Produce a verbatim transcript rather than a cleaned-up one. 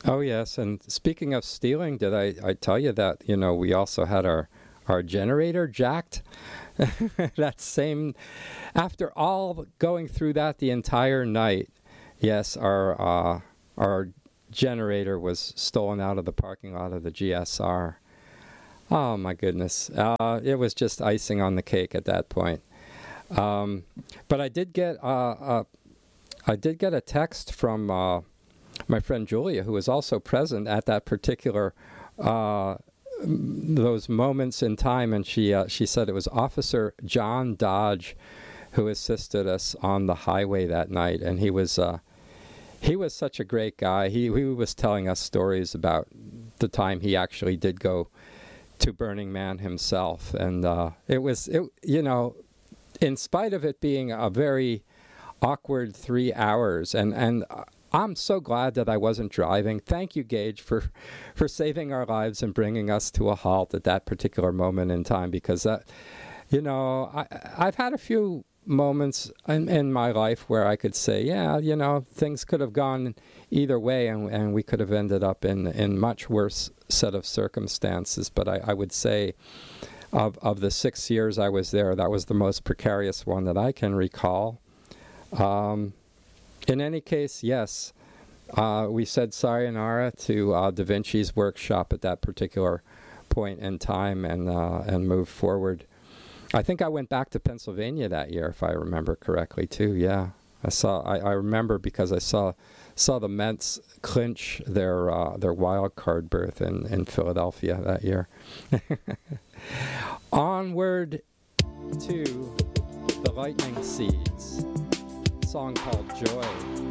Oh, yes. And speaking of stealing, did I, I tell you that, you know, we also had our, our generator jacked? That same, after all going through that the entire night, yes, our, uh, our generator was stolen out of the parking lot of the G S R. Oh, my goodness. Uh, it was just icing on the cake at that point. Um, but I did get, uh, uh, I did get a text from, uh, my friend Julia, who was also present at that particular, uh, those moments in time, and she uh, she said it was Officer John Dodge who assisted us on the highway that night, and he was uh, he was such a great guy. He he was telling us stories about the time he actually did go to Burning Man himself, and uh, it was it you know, in spite of it being a very awkward three hours, and and. Uh, I'm so glad that I wasn't driving. Thank you, Gage, for for saving our lives and bringing us to a halt at that particular moment in time, because, that, you know, I, I've had a few moments in, in my life where I could say, yeah, you know, things could have gone either way, and, and we could have ended up in, in much worse set of circumstances. But I, I would say of, of the six years I was there, that was the most precarious one that I can recall. Um... In any case, yes, uh, we said sayonara to uh, Da Vinci's workshop at that particular point in time, and uh, and moved forward. I think I went back to Pennsylvania that year, if I remember correctly, too. Yeah, I saw. I, I remember because I saw saw the Mets clinch their uh, their wild card berth in, in Philadelphia that year. Onward to the Lightning Seeds. Song called Joy.